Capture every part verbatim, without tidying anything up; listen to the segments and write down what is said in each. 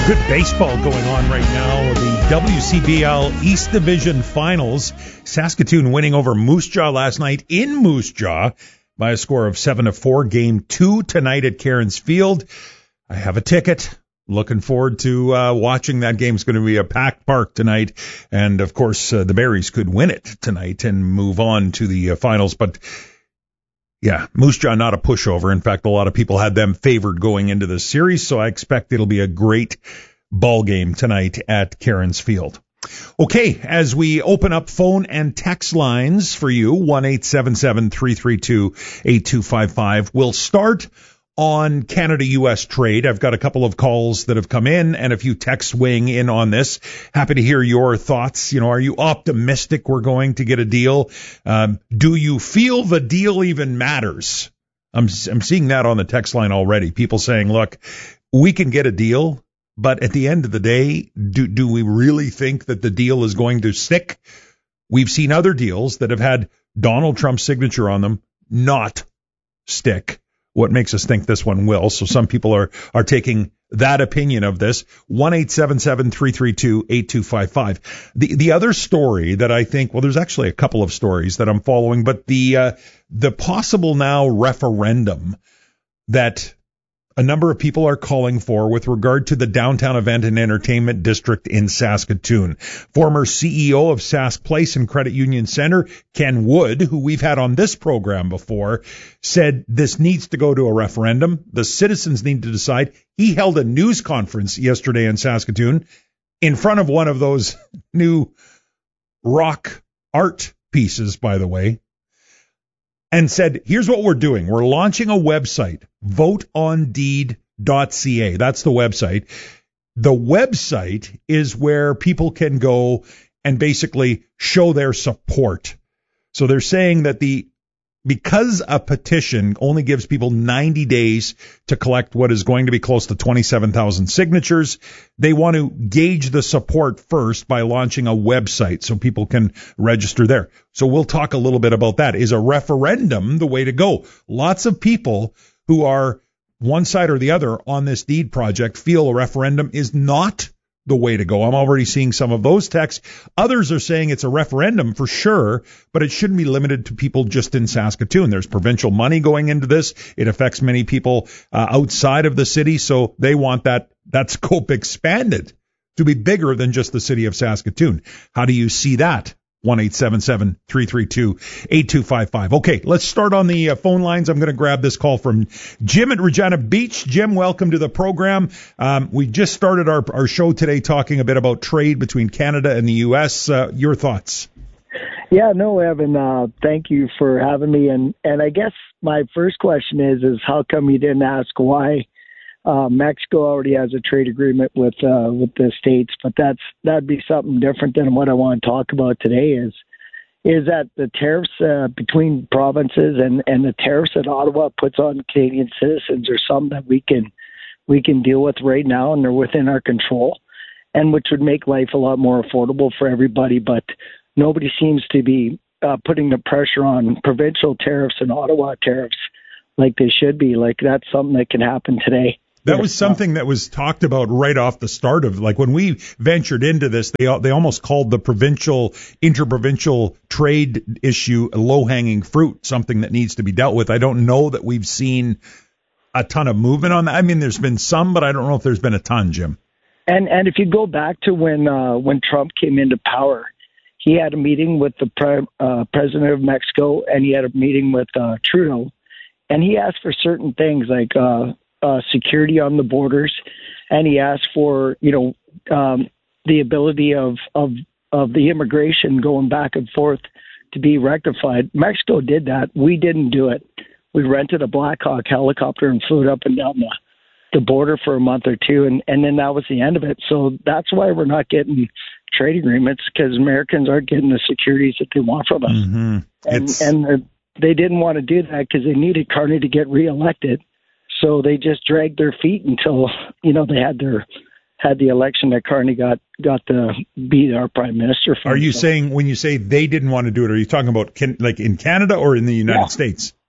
Good baseball going on right now. The W C B L East Division Finals. Saskatoon winning over Moose Jaw last night in Moose Jaw by a score of seven to four. Game two tonight at Cairns Field. I have a ticket. Looking forward to uh, watching that game. It's going to be a packed park tonight. And, of course, uh, the Berries could win it tonight and move on to the uh, finals. But, yeah, Moose Jaw not a pushover. In fact, a lot of people had them favored going into the series. So I expect it'll be a great ball game tonight at Cairns Field. Okay, as we open up phone and text lines for you, one eight seven seven, three three two, eight two five five. We'll start on Canada-U S trade. I've got a couple of calls that have come in and a few texts weighing in on this. Happy to hear your thoughts. You know, are you optimistic we're going to get a deal? Um, do you feel the deal even matters? I'm, I'm seeing that on the text line already. People saying, look, we can get a deal, but at the end of the day, do, do we really think that the deal is going to stick? We've seen other deals that have had Donald Trump's signature on them not stick. What makes us think this one will? So some people are, are taking that opinion of this. one eight seven seven, three three two, eight two five five. The, the other story that I think, well, there's actually a couple of stories that I'm following, but the, uh, the possible now referendum that a number of people are calling for with regard to the Downtown Event and Entertainment District in Saskatoon. Former C E O of Sask Place and Credit Union Center, Ken Wood, who we've had on this program before, said this needs to go to a referendum. The citizens need to decide. He held a news conference yesterday in Saskatoon in front of one of those new rock art pieces, by the way, and said, here's what we're doing. We're launching a website, vote on deed dot c a. That's the website. The website is where people can go and basically show their support. So they're saying that the because a petition only gives people ninety days to collect what is going to be close to twenty-seven thousand signatures, they want to gauge the support first by launching a website so people can register there. So we'll talk a little bit about that. Is a referendum the way to go? Lots of people who are one side or the other on this deed project feel a referendum is not the way to go. I'm already seeing some of those texts. Others are saying it's a referendum for sure, but it shouldn't be limited to people just in Saskatoon. There's provincial money going into this. It affects many people uh, outside of the city, so they want that, that scope expanded to be bigger than just the city of Saskatoon. How do you see that? one eight seven seven, three three two, eight two five five. Okay, let's start on the uh, phone lines. I'm going to grab this call from Jim at Regina Beach. Jim, welcome to the program. Um, we just started our, our show today talking a bit about trade between Canada and the U S. Uh, your thoughts? Yeah, no, Evan, uh, thank you for having me. And, and I guess my first question is, is how come you didn't ask why Uh, Mexico already has a trade agreement with uh, with the states, but that's that'd be something different than what I want to talk about today. Is is that the tariffs uh, between provinces and, and the tariffs that Ottawa puts on Canadian citizens are something that we can we can deal with right now, and they're within our control, and which would make life a lot more affordable for everybody. But nobody seems to be uh, putting the pressure on provincial tariffs and Ottawa tariffs like they should be. Like that's something that can happen today. That was something that was talked about right off the start of, like, when we ventured into this, they they almost called the provincial, interprovincial trade issue a low-hanging fruit, something that needs to be dealt with. I don't know that we've seen a ton of movement on that. I mean, there's been some, but I don't know if there's been a ton, Jim. And and if you go back to when uh, when Trump came into power, he had a meeting with the pre- uh, president of Mexico, and he had a meeting with uh, Trudeau, and he asked for certain things like uh, Uh, security on the borders, and he asked for, you know, um, the ability of, of of the immigration going back and forth to be rectified. Mexico did that. We didn't do it. We rented a Black Hawk helicopter and flew it up and down the, the border for a month or two, and, and then that was the end of it. So that's why we're not getting trade agreements, because Americans aren't getting the securities that they want from us. Mm-hmm. And, and they didn't want to do that because they needed Carney to get reelected. So they just dragged their feet until, you know, they had their had the election that Carney got got to be our prime minister. Are you saying, when you say they didn't want to do it, are you talking about can, like in Canada or in the United yeah. States?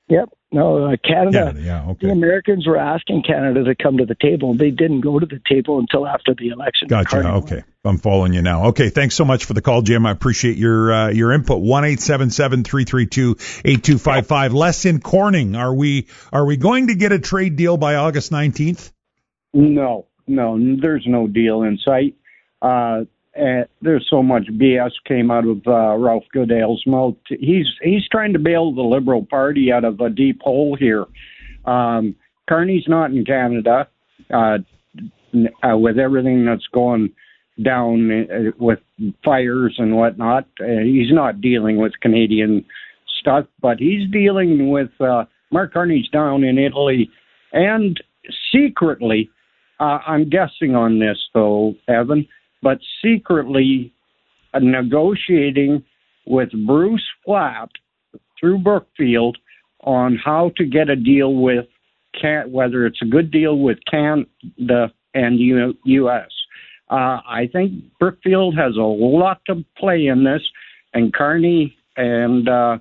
Yep. No, uh, Canada, Canada, yeah, okay. The Americans were asking Canada to come to the table. They didn't go to the table until after the election. Gotcha. Okay. I'm following you now. Okay. Thanks so much for the call, Jim. I appreciate your uh, your input. one eight seven seven, three three two, eight two five five. Les in Corning, are we are we going to get a trade deal by August nineteenth? No, no, there's no deal in sight. Uh, uh, there's so much B S came out of uh, Ralph Goodale's mouth. He's he's trying to bail the Liberal Party out of a deep hole here. Um, Carney's not in Canada uh, uh, with everything that's going down uh, with fires and whatnot. Uh, he's not dealing with Canadian stuff, but he's dealing with uh, Mark Carney's down in Italy and secretly, uh, I'm guessing on this though, Evan, but secretly uh, negotiating with Bruce Flatt through Brookfield on how to get a deal with, can, whether it's a good deal with Canada and U- U.S. Uh, I think Brookfield has a lot to play in this, and Carney and uh,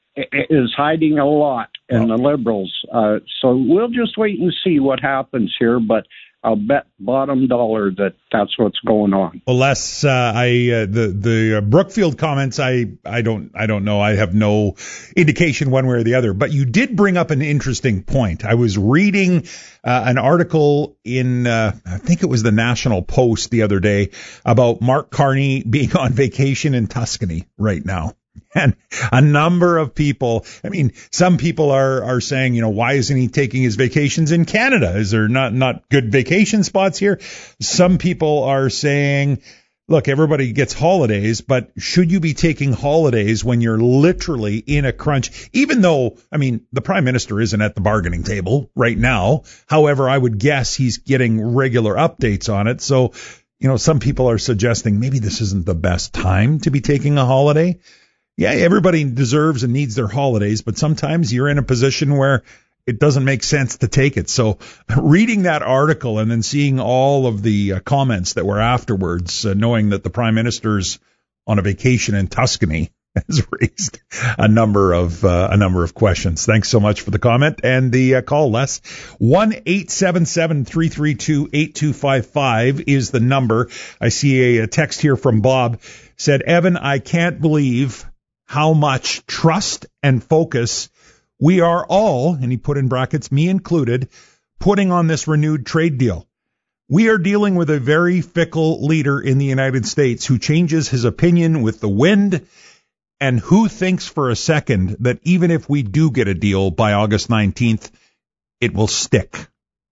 is hiding a lot in the Liberals. Uh, so we'll just wait and see what happens here, but I'll bet bottom dollar that that's what's going on. Well, Les, uh, I uh, the the uh, Brookfield comments, I I don't I don't know. I have no indication one way or the other. But you did bring up an interesting point. I was reading uh, an article in uh, I think it was the National Post the other day about Mark Carney being on vacation in Tuscany right now. And a number of people, I mean, some people are, are saying, you know, why isn't he taking his vacations in Canada? Is there not, not good vacation spots here? Some people are saying, look, everybody gets holidays, but should you be taking holidays when you're literally in a crunch? Even though, I mean, the prime minister isn't at the bargaining table right now. However, I would guess he's getting regular updates on it. So, you know, some people are suggesting maybe this isn't the best time to be taking a holiday. Yeah, everybody deserves and needs their holidays, but sometimes you're in a position where it doesn't make sense to take it. So reading that article and then seeing all of the uh, comments that were afterwards, uh, knowing that the prime minister's on a vacation in Tuscany, has raised a number of uh, a number of questions. Thanks so much for the comment and the uh, call, Les. one eight seven seven, three three two, eight two five five is the number. I see a, a text here from Bob. Said, Evan, I can't believe how much trust and focus we are all, and he put in brackets, me included, putting on this renewed trade deal. We are dealing with a very fickle leader in the United States who changes his opinion with the wind, and who thinks for a second that even if we do get a deal by August nineteenth, it will stick.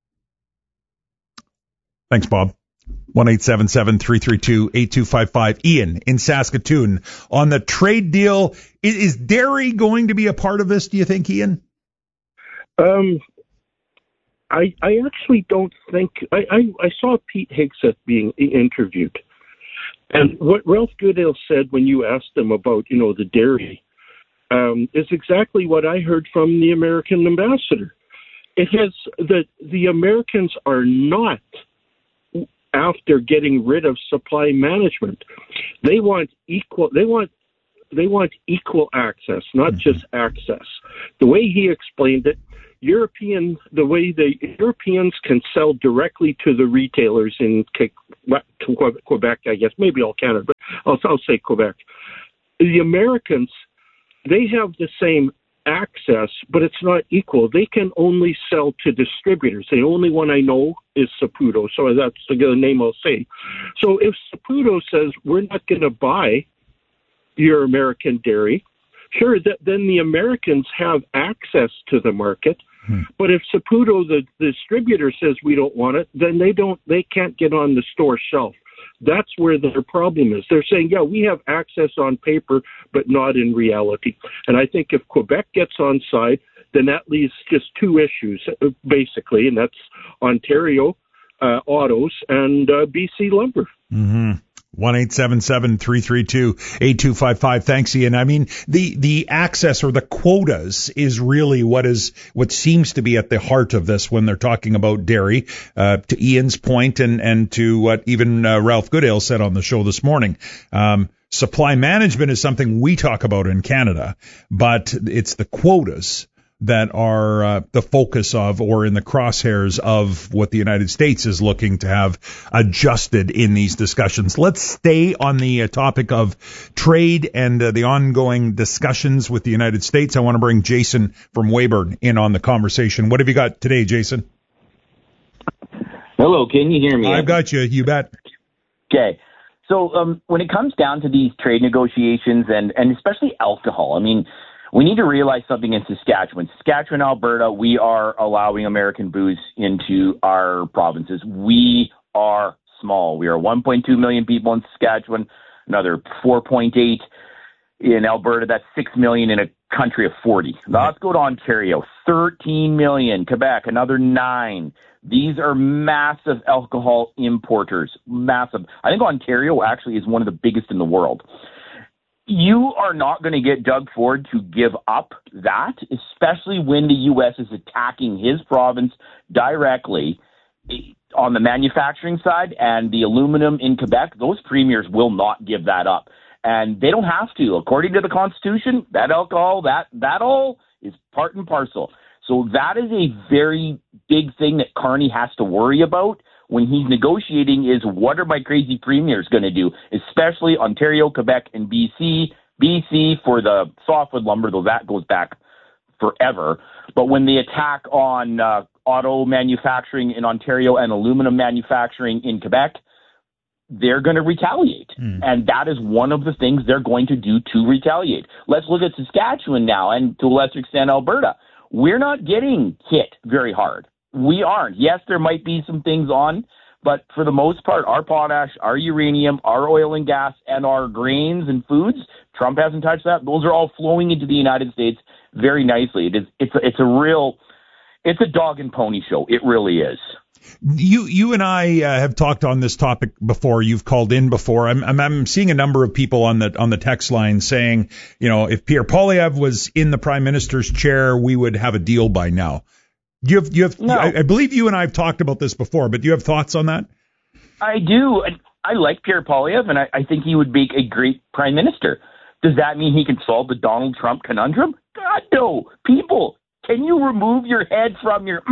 Thanks, Bob. one eight seven seven, three three two, eight two five five. Ian in Saskatoon on the trade deal. Is, is dairy going to be a part of this, do you think, Ian? Um, I I actually don't think I, I, I saw Pete Hegseth being interviewed. And what Ralph Goodale said when you asked him about, you know, the dairy, um, is exactly what I heard from the American ambassador. It has that the Americans are not after getting rid of supply management. They want equal, they want, they want equal access, not mm-hmm. just access. The way he explained it, European, the way the Europeans can sell directly to the retailers in Quebec, I guess, maybe all Canada, but I'll, I'll say Quebec. The Americans, they have the same access, but it's not equal. They can only sell to distributors. The only one I know is Saputo, so that's the name I'll say. So if Saputo says we're not going to buy your American dairy, sure, that, then the Americans have access to the market. Hmm. But if Saputo, the, the distributor, says we don't want it, then they don't. They can't get on the store shelf. That's where their problem is. They're saying, yeah, we have access on paper, but not in reality. And I think if Quebec gets on side, then that leaves just two issues, basically, and that's Ontario uh, autos and uh, B C lumber. Mm-hmm. one eight seven seven, three three two, eight two five five. Thanks, Ian. I mean, the, the access or the quotas is really what is, what seems to be at the heart of this when they're talking about dairy, uh, to Ian's point and, and to what even uh, Ralph Goodale said on the show this morning. Um, supply management is something we talk about in Canada, but it's the quotas that are uh, the focus of or in the crosshairs of what the United States is looking to have adjusted in these discussions. Let's stay on the uh, topic of trade and uh, the ongoing discussions with the United States. I want to bring Jason from Weyburn in on the conversation. What have you got today, Jason? Hello, can you hear me? I've got you. You bet. Okay. So um, when it comes down to these trade negotiations and, and especially alcohol, I mean, we need to realize something in Saskatchewan. Saskatchewan, Alberta, we are allowing American booze into our provinces. We are small. We are one point two million people in Saskatchewan, another four point eight in Alberta. That's six million in a country of forty. Now let's go to Ontario, thirteen million. Quebec, another nine. These are massive alcohol importers, massive. I think Ontario actually is one of the biggest in the world. You are not going to get Doug Ford to give up that, especially when the U S is attacking his province directly on the manufacturing side and the aluminum in Quebec. Those premiers will not give that up. And they don't have to. According to the Constitution, that alcohol, that, that all is part and parcel. So that is a very big thing that Carney has to worry about when he's negotiating is what are my crazy premiers going to do, especially Ontario, Quebec, and B C. B C for the softwood lumber, though that goes back forever. But when the attack on uh, auto manufacturing in Ontario and aluminum manufacturing in Quebec, they're going to retaliate. Mm. And that is one of the things they're going to do to retaliate. Let's look at Saskatchewan now and to a lesser extent Alberta. We're not getting hit very hard. We aren't. Yes, there might be some things on, but for the most part, our potash, our uranium, our oil and gas, and our grains and foods, Trump hasn't touched that. Those are all flowing into the United States very nicely. It is. It's a, it's a real, it's a dog and pony show. It really is. You you and I uh, have talked on this topic before. You've called in before. I'm, I'm I'm seeing a number of people on the on the text line saying, you know, if Pierre Poilievre was in the prime minister's chair, we would have a deal by now. You have you have no. I, I believe you and I have talked about this before, but do you have thoughts on that? I do. And I like Pierre Poilievre, and I, I think he would make a great prime minister. Does that mean he can solve the Donald Trump conundrum? God, no. People, can you remove your head from your...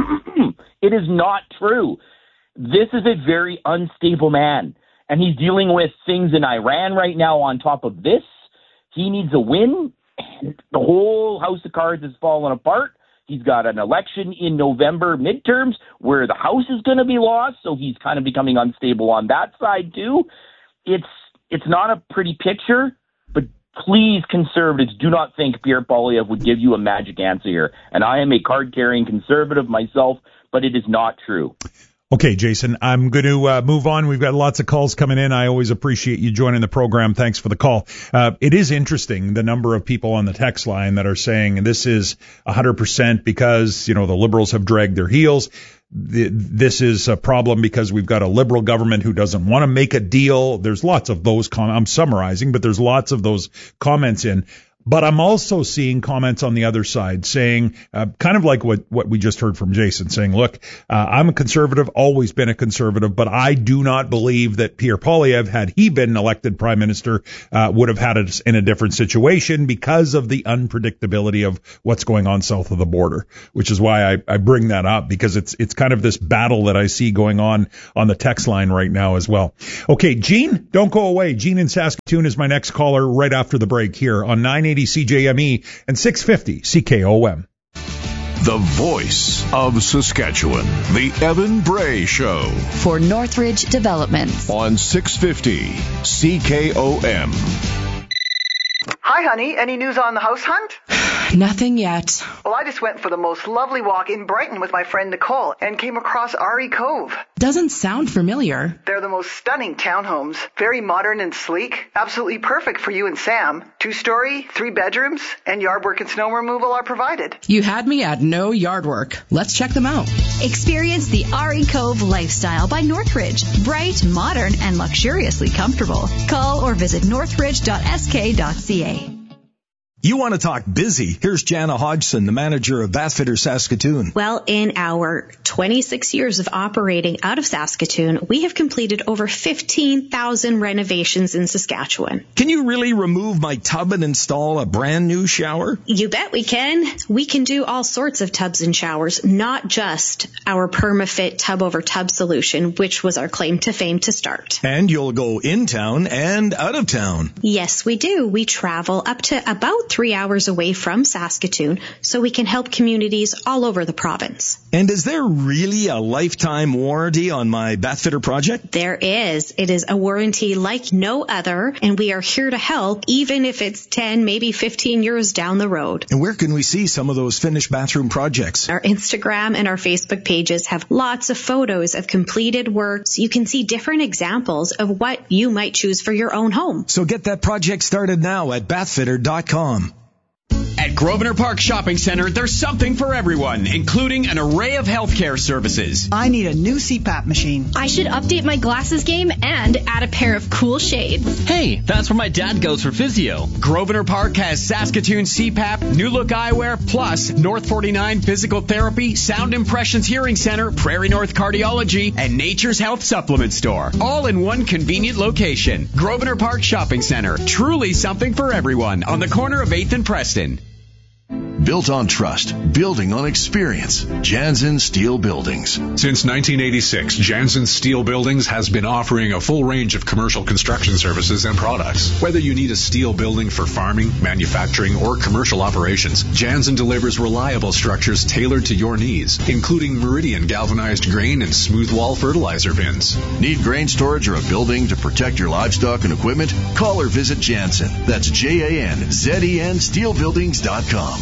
It is not true. This is a very unstable man, and he's dealing with things in Iran right now on top of this. He needs a win, and the whole house of cards is falling apart. He's got an election in November midterms where the House is going to be lost, so he's kind of becoming unstable on that side too. It's it's not a pretty picture, but please, conservatives, do not think Pierre Poilievre would give you a magic answer here. And I am a card-carrying conservative myself, but it is not true. Okay, Jason, I'm going to uh, move on. We've got lots of calls coming in. I always appreciate you joining the program. Thanks for the call. Uh, it is interesting, the number of people on the text line that are saying this is one hundred percent because, you know, the Liberals have dragged their heels. The, this is a problem because we've got a Liberal government who doesn't want to make a deal. There's lots of those com- I'm summarizing, but there's lots of those comments in. But I'm also seeing comments on the other side saying, uh, kind of like what, what we just heard from Jason, saying, look, uh, I'm a conservative, always been a conservative, but I do not believe that Pierre Poilievre, had he been elected prime minister, uh, would have had it in a different situation because of the unpredictability of what's going on south of the border, which is why I, I bring that up, because it's it's kind of this battle that I see going on on the text line right now as well. Okay, Gene, don't go away. Gene in Saskatoon is my next caller right after the break here on nine eighty C J M E and six fifty C K O M. The voice of Saskatchewan, the Evan Bray Show. For Northridge Development. On six fifty C K O M. Hi, honey. Any news on the house hunt? Nothing yet. Well, I just went for the most lovely walk in Brighton with my friend Nicole and came across Ari Cove. Doesn't sound familiar. They're the most stunning townhomes. Very modern and sleek. Absolutely perfect for you and Sam. Two-story, three bedrooms, and yard work and snow removal are provided. You had me at no yard work. Let's check them out. Experience the Ari Cove lifestyle by Northridge. Bright, modern, and luxuriously comfortable. Call or visit northridge dot s k dot c a. You want to talk busy? Here's Jana Hodgson, the manager of Bathfitter Saskatoon. Well, in our twenty-six years of operating out of Saskatoon, we have completed over fifteen thousand renovations in Saskatchewan. Can you really remove my tub and install a brand new shower? You bet we can. We can do all sorts of tubs and showers, not just our PermaFit tub over tub solution, which was our claim to fame to start. And you'll go in town and out of town. Yes, we do. We travel up to about three hours away from Saskatoon, so we can help communities all over the province. And is there really a lifetime warranty on my Bathfitter project? There is. It is a warranty like no other, and we are here to help, even if it's ten, maybe fifteen years down the road. And where can we see some of those finished bathroom projects? Our Instagram and our Facebook pages have lots of photos of completed works. You can see different examples of what you might choose for your own home. So get that project started now at bathfitter dot com. At Grosvenor Park Shopping Center, there's something for everyone, including an array of healthcare services. I need a new C PAP machine. I should update my glasses game and add a pair of cool shades. Hey, that's where my dad goes for physio. Grosvenor Park has Saskatoon C PAP, New Look Eyewear, plus North forty-nine Physical Therapy, Sound Impressions Hearing Center, Prairie North Cardiology, and Nature's Health Supplement Store. All in one convenient location. Grosvenor Park Shopping Center. Truly something for everyone on the corner of eighth and Preston. Built on trust, building on experience. Jansen Steel Buildings. Since nineteen eighty-six, Jansen Steel Buildings has been offering a full range of commercial construction services and products. Whether you need a steel building for farming, manufacturing, or commercial operations, Jansen delivers reliable structures tailored to your needs, including Meridian galvanized grain and smooth wall fertilizer bins. Need grain storage or a building to protect your livestock and equipment? Call or visit Jansen. That's J A N Z E N steel buildings dot com.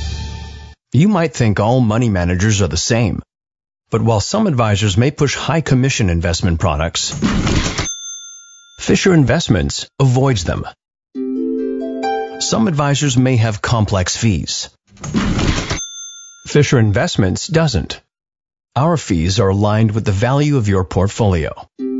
You might think all money managers are the same, but while some advisors may push high commission investment products, Fisher Investments avoids them. Some advisors may have complex fees. Fisher Investments doesn't. Our fees are aligned with the value of your portfolio.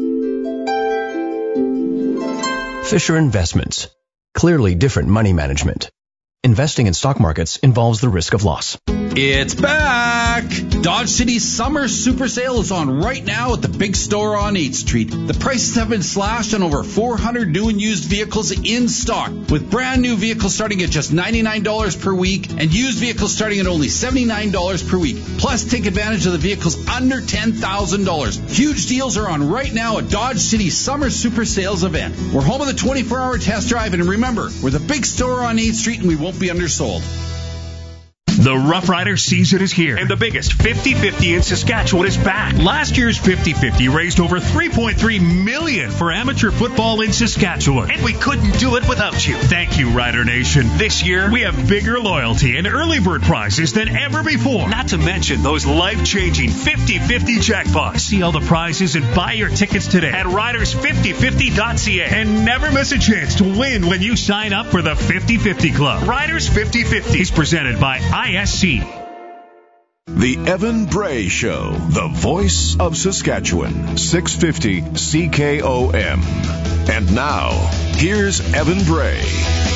Fisher Investments. Clearly different money management. Investing in stock markets involves the risk of loss. It's back! Dodge City's summer super sale is on right now at the big store on eighth Street. The prices have been slashed on over four hundred new and used vehicles in stock, with brand new vehicles starting at just ninety-nine dollars per week and used vehicles starting at only seventy-nine dollars per week. Plus, take advantage of the vehicles under ten thousand dollars. Huge deals are on right now at Dodge City's summer super sales event. We're home of the twenty-four hour test drive, and remember, we're the big store on eighth Street and we won't be undersold. The Rough Rider season is here, and the biggest fifty fifty in Saskatchewan is back. Last year's fifty fifty raised over three point three million dollars for amateur football in Saskatchewan, and we couldn't do it without you. Thank you, Rider Nation. This year, we have bigger loyalty and early bird prizes than ever before, not to mention those life-changing fifty fifty jackpots. See all the prizes and buy your tickets today at riders fifty fifty dot c a, and never miss a chance to win when you sign up for the fifty fifty Club. Riders fifty fifty is presented by I S C. The Evan Bray Show, the voice of Saskatchewan, six fifty C K O M. And now, here's Evan Bray.